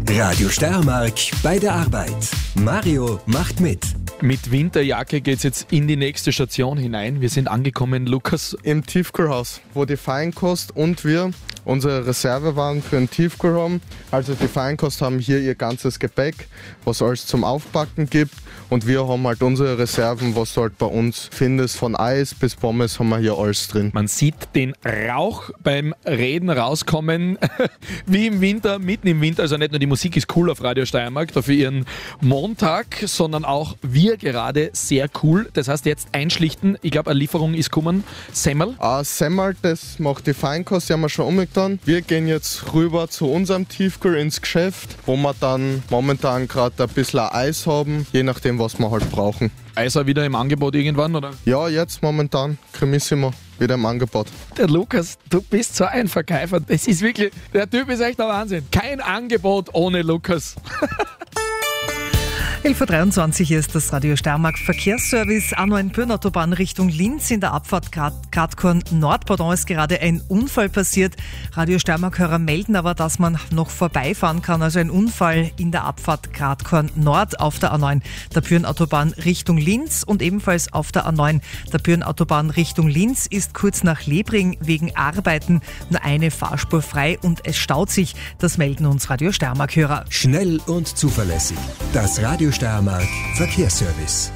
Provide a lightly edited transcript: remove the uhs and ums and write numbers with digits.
Radio Steiermark bei der Arbeit. Mario macht mit. Mit Winterjacke geht's jetzt in die nächste Station hinein. Wir sind angekommen, Lukas. Im Tiefkühlhaus, wo die Feinkost und wir unsere Reservewaren für den Tiefkühl haben. Also die Feinkost haben hier ihr ganzes Gepäck, was alles zum Aufbacken gibt. Und wir haben halt unsere Reserven, was du halt bei uns findest. Von Eis bis Pommes haben wir hier alles drin. Man sieht den Rauch beim Reden rauskommen, wie im Winter, mitten im Winter. Also nicht nur die Musik ist cool auf Radio Steiermark, dafür ihren Montag, sondern auch wir gerade sehr cool. Das heißt jetzt einschlichten, ich glaube eine Lieferung ist gekommen. Semmel. Semmel, das macht die Feinkost, die haben wir schon umgetan. Wir gehen jetzt rüber zu unserem Tiefkühl ins Geschäft, wo wir dann momentan gerade ein bisschen Eis haben, je nachdem was wir halt brauchen. Eis auch wieder im Angebot irgendwann, oder? Ja, jetzt momentan Cremissimo wieder im Angebot. Der Lukas, du bist so ein Verkäufer. Das ist wirklich, der Typ ist echt der Wahnsinn. Kein Angebot ohne Lukas. 11.23 Uhr ist das Radio Steiermark Verkehrsservice. A9 Bürnautobahn Richtung Linz in der Abfahrt Gradkorn Nord. Pardon, ist gerade ein Unfall passiert. Radio Steiermark-Hörer melden aber, dass man noch vorbeifahren kann. Also ein Unfall in der Abfahrt Gradkorn Nord auf der A9 der Bürnautobahn Richtung Linz und ebenfalls auf der A9 der Bürnautobahn Richtung Linz ist kurz nach Lebring wegen Arbeiten nur eine Fahrspur frei und es staut sich. Das melden uns Radio Steiermark-Hörer. Schnell und zuverlässig. Das Radio Steiermark Verkehrsservice.